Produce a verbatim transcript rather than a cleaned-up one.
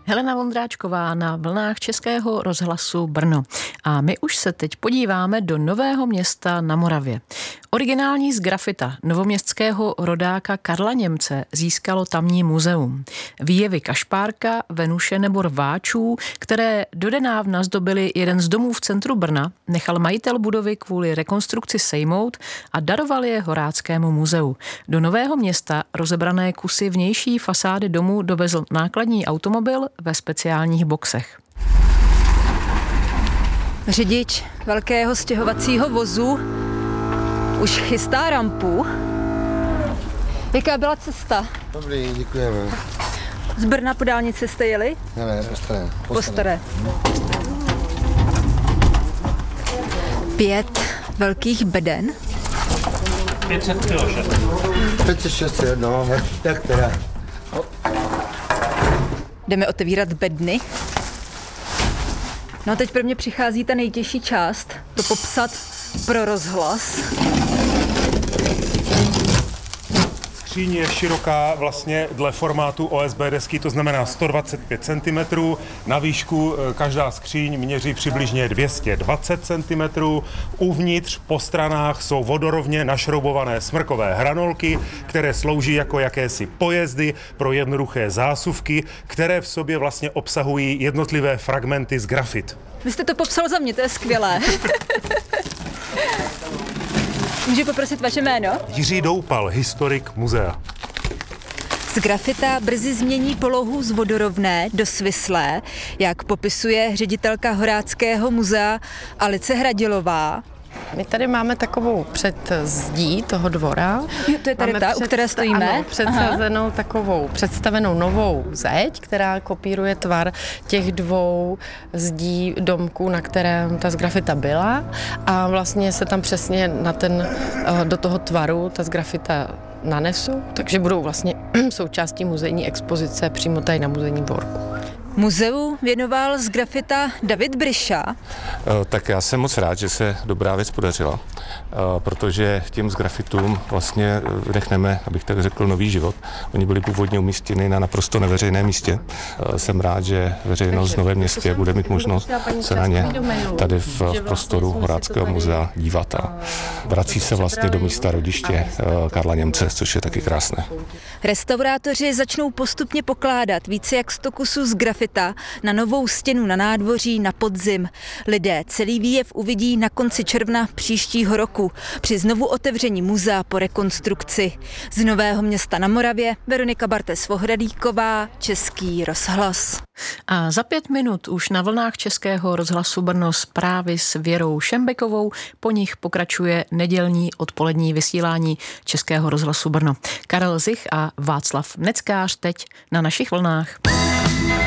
Helena Vondráčková na vlnách Českého rozhlasu Brno. A my už se teď podíváme do Nového Města na Moravě. Originální z grafita novoměstského rodáka Karla Němce získalo tamní muzeum. Výjevy kašpárka, Venuše nebo rváčů, které dodenávna zdobily jeden z domů v centru Brna, nechal majitel budovy kvůli rekonstrukci sejmout a daroval je Horáckému muzeu. Do Nového Města rozebrané kusy vnější fasády domu dovezl nákladní automobil ve speciálních boxech. Řidič velkého stěhovacího vozu už chystá rampu. Jaká byla cesta? Dobrý, děkujeme. Z Brna po dálnici jste jeli? Ne, ne, po staré. Po staré. Pět velkých beden. pět set kilo šest. pět set šest, no, jak, jak teda. Jdeme otevírat bedny. No a teď pro mě přichází ta nejtěžší část, to popsat pro rozhlas. Skříň je široká vlastně dle formátu O S B desky, to znamená sto dvacet pět centimetrů. Na výšku každá skříň měří přibližně dvě stě dvacet centimetrů. Uvnitř po stranách jsou vodorovně našroubované smrkové hranolky, které slouží jako jakési pojezdy pro jednoduché zásuvky, které v sobě vlastně obsahují jednotlivé fragmenty z grafit. Vy jste to popsal za mě, to je skvělé. Můžu poprosit vaše jméno? Jiří Doupal, historik muzea. Z grafita brzy změní polohu z vodorovné do svislé, jak popisuje ředitelka Horáckého muzea Alice Hradilová. My tady máme takovou předzdí toho dvora. Jo, to je tady máme ta, u které stojíme. Ano, předsazenou takovou, představenou novou zeď, která kopíruje tvar těch dvou zdí domků, na kterém ta zgrafita byla. A vlastně se tam přesně na ten, do toho tvaru ta zgrafita nanesou, takže budou vlastně součástí muzejní expozice přímo tady na muzejním dvorku. Muzeu věnoval z grafita David Bryša. Tak já jsem moc rád, že se dobrá věc podařila, protože těm z grafitům vlastně vdechneme, abych tak řekl, nový život. Oni byli původně umístěni na naprosto neveřejném místě. Jsem rád, že veřejnost v Novém Městě bude mít možnost se na ně tady v, v prostoru Horáckého muzea dívat a vrací se vlastně do místa rodiště Karla Němce, což je taky krásné. Restaurátoři začnou postupně pokládat více jak sto kusů z grafita na novou stěnu na nádvoří na podzim. Lidé celý výjev uvidí na konci června příštího roku při znovu otevření muzea po rekonstrukci. Z Nového Města na Moravě Veronika Bartes-Vohradíková, Český rozhlas. A za pět minut už na vlnách Českého rozhlasu Brno zprávy s Věrou Šembekovou, po nich pokračuje nedělní odpolední vysílání Českého rozhlasu Brno. Karel Zich a Václav Neckář teď na našich vlnách.